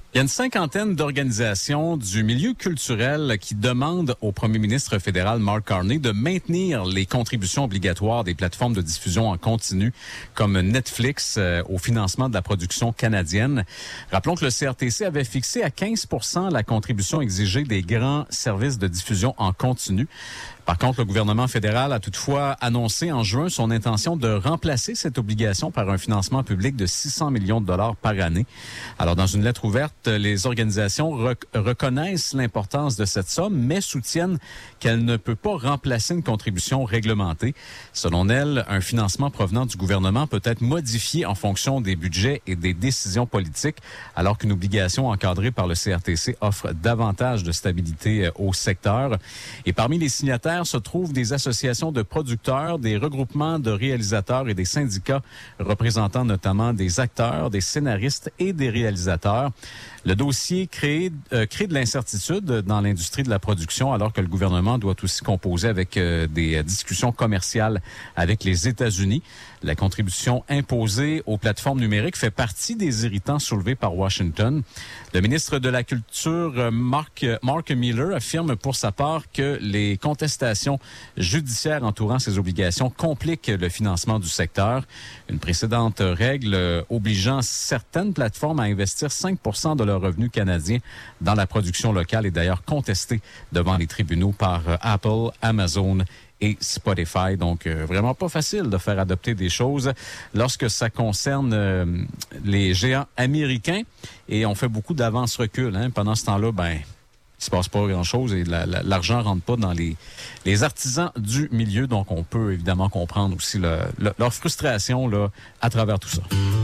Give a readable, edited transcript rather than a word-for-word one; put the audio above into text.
Il y a une cinquantaine d'organisations du milieu culturel qui demandent au premier ministre fédéral Mark Carney de maintenir les contributions obligatoires des plateformes de diffusion en continu comme Netflix au financement de la production canadienne. Rappelons que le CRTC avait fixé à 15% la contribution exigée des grands services de diffusion en continu. Par contre, le gouvernement fédéral a toutefois annoncé en juin son intention de remplacer cette obligation par un financement public de 600 millions de dollars par année. Alors, dans une lettre ouverte, les organisations reconnaissent l'importance de cette somme, mais soutiennent qu'elle ne peut pas remplacer une contribution réglementée. Selon elles, un financement provenant du gouvernement peut être modifié en fonction des budgets et des décisions politiques, alors qu'une obligation encadrée par le CRTC offre davantage de stabilité au secteur. Et parmi les signataires se trouvent des associations de producteurs, des regroupements de réalisateurs et des syndicats représentant notamment des acteurs, des scénaristes et des réalisateurs. Le dossier crée de l'incertitude dans l'industrie de la production alors que le gouvernement doit aussi composer avec des discussions commerciales avec les États-Unis. La contribution imposée aux plateformes numériques fait partie des irritants soulevés par Washington. Le ministre de la Culture, Mark Miller, affirme pour sa part que les contestations judiciaires entourant ces obligations compliquent le financement du secteur. Une précédente règle obligeant certaines plateformes à investir 5% de leurs revenus canadiens dans la production locale est d'ailleurs contestée devant les tribunaux par Apple, Amazon et Spotify. Donc, vraiment pas facile de faire adopter des choses lorsque ça concerne les géants américains. Et on fait beaucoup d'avance-recul. Pendant ce temps-là, il se passe pas grand-chose et l'argent rentre pas dans les artisans du milieu. Donc, on peut évidemment comprendre aussi leur frustration là, à travers tout ça.